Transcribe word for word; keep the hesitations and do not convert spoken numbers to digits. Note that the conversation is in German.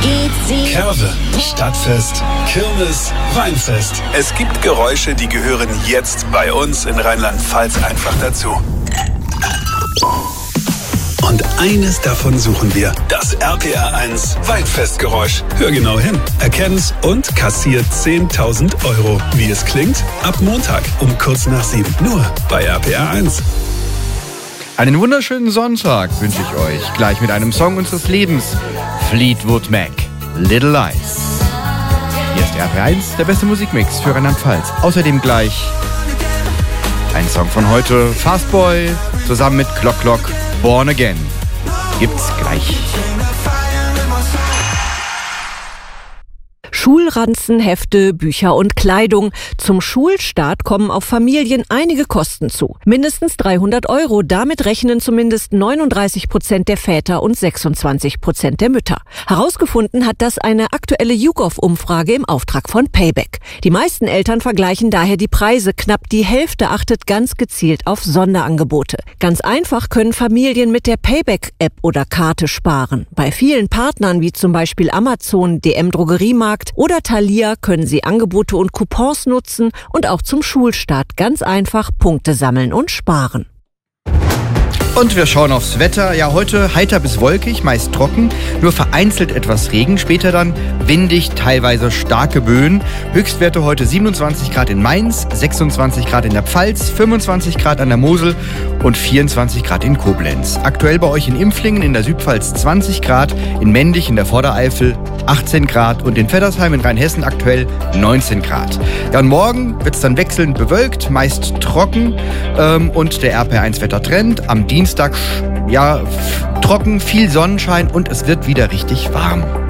Curve, Stadtfest, Kirmes, Weinfest. Es gibt Geräusche, die gehören jetzt bei uns in Rheinland-Pfalz einfach dazu. Und eines davon suchen wir. Das R P R eins Weinfestgeräusch. Hör genau hin, erkenn's und kassiert zehntausend Euro. Wie es klingt? Ab Montag um kurz nach sieben. Nur bei R P R eins. Einen wunderschönen Sonntag wünsche ich euch. Gleich mit einem Song unseres Lebens. Fleetwood Mac, Little Lies. Hier ist R P R eins, der beste Musikmix für Rheinland-Pfalz. Außerdem gleich ein Song von heute. Fastboy zusammen mit Clock Clock, Born Again. Gibt's gleich. Schulranzen, Hefte, Bücher und Kleidung. Zum Schulstart kommen auf Familien einige Kosten zu. Mindestens dreihundert Euro. Damit rechnen zumindest neununddreißig Prozent der Väter und sechsundzwanzig Prozent der Mütter. Herausgefunden hat das eine aktuelle YouGov-Umfrage im Auftrag von Payback. Die meisten Eltern vergleichen daher die Preise. Knapp die Hälfte achtet ganz gezielt auf Sonderangebote. Ganz einfach können Familien mit der Payback-App oder Karte sparen. Bei vielen Partnern wie zum Beispiel Amazon, D M Drogeriemarkt oder Thalia können Sie Angebote und Coupons nutzen und auch zum Schulstart ganz einfach Punkte sammeln und sparen. Und wir schauen aufs Wetter. Ja, heute heiter bis wolkig, meist trocken, nur vereinzelt etwas Regen. Später dann windig, teilweise starke Böen. Höchstwerte heute siebenundzwanzig Grad in Mainz, sechsundzwanzig Grad in der Pfalz, fünfundzwanzig Grad an der Mosel und vierundzwanzig Grad in Koblenz. Aktuell bei euch in Impflingen in der Südpfalz zwanzig Grad, in Mendig in der Vordereifel achtzehn Grad und in Vettersheim in Rheinhessen aktuell neunzehn Grad. Ja, und morgen wird es dann wechselnd bewölkt, meist trocken ähm, und der R P R eins Wettertrend am Dienstag Dienstag, ja, trocken, viel Sonnenschein und es wird wieder richtig warm.